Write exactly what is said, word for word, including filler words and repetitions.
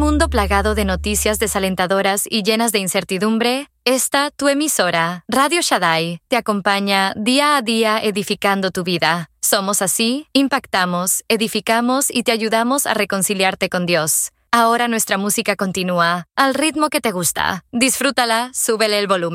mundo plagado de noticias desalentadoras y llenas de incertidumbre, esta, tu emisora, Radio Shaddai, te acompaña día a día edificando tu vida. Somos así, impactamos, edificamos y te ayudamos a reconciliarte con Dios. Ahora nuestra música continúa, al ritmo que te gusta. Disfrútala, súbele el volumen.